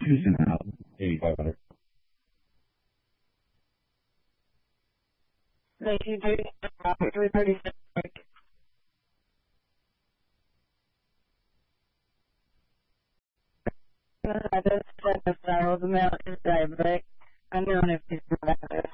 Tucson out 8500. Thank you, Judy. 336. I just said the federal amount is diabetic. I know if he's not